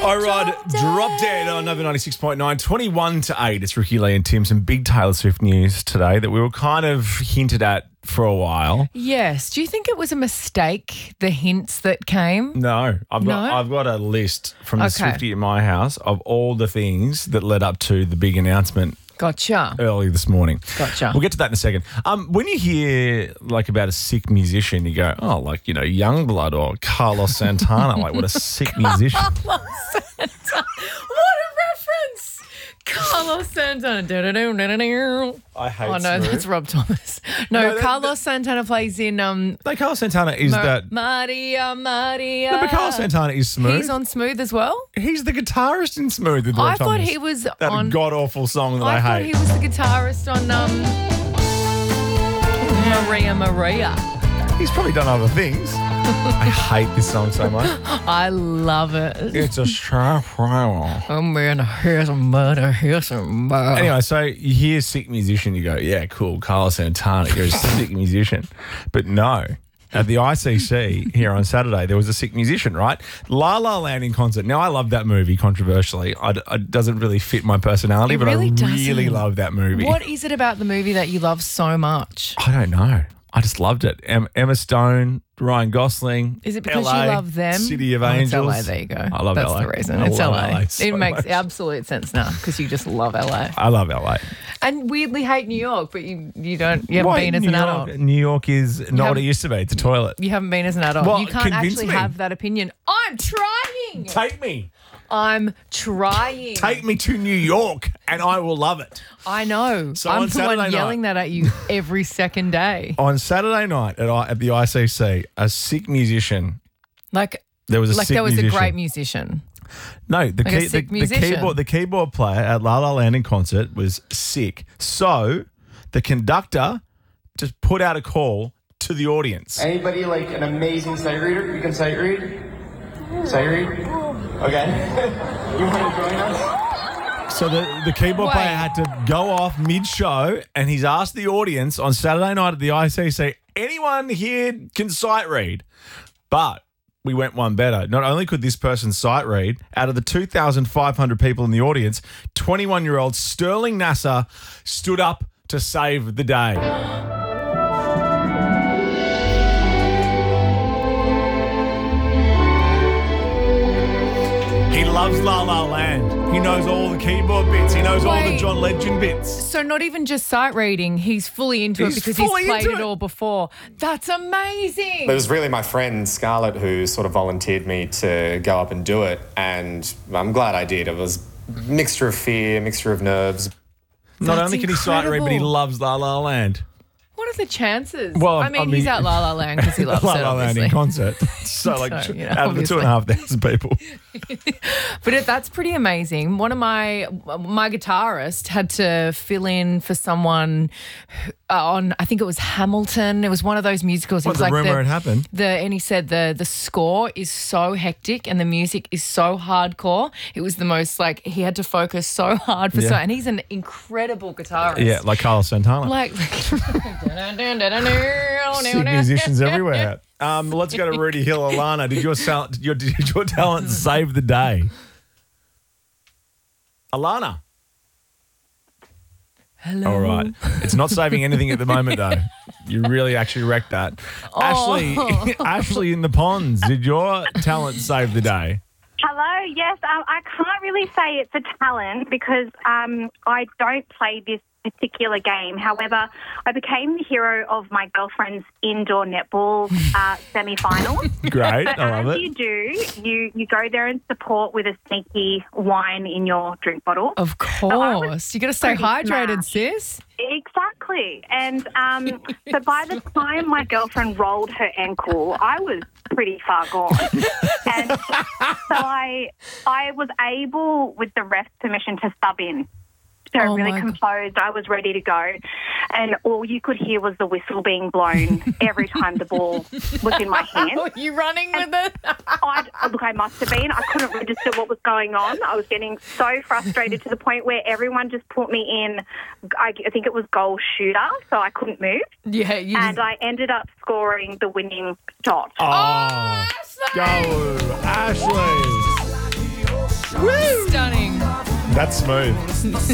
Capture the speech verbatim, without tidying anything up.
All right, drop dead on Nova ninety-six point nine, twenty-one to eight. It's Ricky Lee and Tim. Some big Taylor Swift news today that we were kind of hinted at for a while. Yes. Do you think it was a mistake, the hints that came? No, I've got No? I've got a list from the Okay. Swiftie at my house of all the things that led up to the big announcement Gotcha. early this morning. Gotcha. We'll get to that in a second. Um, when you hear like about a sick musician, you go, oh, like, you know, Youngblood or Carlos Santana. Like, what a sick musician. Carlos Santana. What a reference. Carlos Santana. Do-do-do-do-do-do. I hate Oh, no, Smooth. that's Rob Thomas. No, No, that- Carlos Santana plays in um, No, Carlos Santana is Mar- that. Maria, Maria. No, but Carlos Santana is Smooth. He's on Smooth as well? He's the guitarist in Smooth with Rob I thought Thomas. he was that on... god awful song that I, I thought hate. he was the guitarist on um, Maria, Maria. He's probably done other things. I hate this song so much. I love it. It's a strap rival. Oh man, here's a murder, here's a murder. Anyway, so you hear sick musician, you go, yeah, cool, Carlos Santana, you're a sick musician. But no, at the I C C here on Saturday, there was a sick musician, right? La La Land in concert. Now, I love that movie, controversially. I, it doesn't really fit my personality, It but really I really doesn't. love that movie. What is it about the movie that you love so much? I don't know. I just loved it. Em- Emma Stone, Ryan Gosling. Is it because L A, you love them? City of Oh, it's Angels. L A, there you go. I love That's L A. the reason. I It's love L A. L A so it makes much. absolute sense now because you just love L A. I love L A. And weirdly hate New York, but you you don't you haven't Why, been as New an York, adult. New York is not what have- it used to be. It's a toilet. You haven't been as an adult. Well, you can't convince actually me. have that opinion. I'm trying. Take me. I'm trying. Take me to New York and I will love it. I know. So I'm on the Saturday one night- yelling that at you every second day. On Saturday night at, I- at the I C C, a sick musician. Like, There was a like sick there was musician. a great musician. No, the, Like a key, the, sick the musician. keyboard the keyboard player at La La Land in concert was sick. So the conductor just put out a call to the audience. Anybody like an amazing sight reader? You can sight read? Sight read? Okay. You want to join us? So the, the keyboard Wait. player had to go off mid-show and he's asked the audience on Saturday night at the I C C, anyone here can sight read? But we went one better. Not only could this person sight read, out of the two thousand five hundred people in the audience, twenty-one-year-old Sterling Nasser stood up to save the day. He loves La La Land. He knows all the keyboard bits. He knows all the Wait. John Legend bits. So not even just sight reading, he's fully into He's it because he's fully played into it it. all before. That's amazing. It was really my friend Scarlett who sort of volunteered me to go up and do it, and I'm glad I did. It was a mixture of fear, mixture of nerves. Not That's only can he sight read, but he incredible. loves La La Land. What are the chances? Well, I mean, I mean- he's at La La Land because he loves La it, La Land obviously. in concert. So, like, So, you know, out of the two and a half thousand people. But it, that's pretty amazing. One of my my guitarist had to fill in for someone uh, on, I think it was Hamilton. It was one of those musicals. It What, was the like rumour the, it happened? The and he said the the score is so hectic and the music is so hardcore. It was the most like he had to focus so hard for Yeah. so, and he's an incredible guitarist. Yeah, like Carlos Santana. Like Sick musicians everywhere. Um, let's go to Rudy Hill. Alana, did your, sal- did your, did your talent save the day? Alana. Hello. All right. It's not saving anything at the moment, though. You really actually wrecked that. Oh. Ashley, Ashley in the ponds, did your talent save the day? Hello, yes. Um, I can't really say it's a talent because um, I don't play this particular game. However, I became the hero of my girlfriend's indoor netball uh, semi-final. Great. But I love as it. you do, you, you go there and support with a sneaky wine in your drink bottle. Of I was course. You got to stay pretty hydrated, smashed. sis. Exactly. And um, so by the time my girlfriend rolled her ankle, I was pretty far gone. And so I I was able, with the ref's permission, to sub in. So Oh really my God. composed. I was ready to go. And all you could hear was the whistle being blown every time the ball was in my hand. Are you running with it? I, look, I must have been. I couldn't register what was going on. I was getting so frustrated to the point where everyone just put me in, I, I think it was goal shooter, so I couldn't move. Yeah, you And just, I ended up scoring the winning shot. Oh, go, Ashley. Stunning. That's smooth.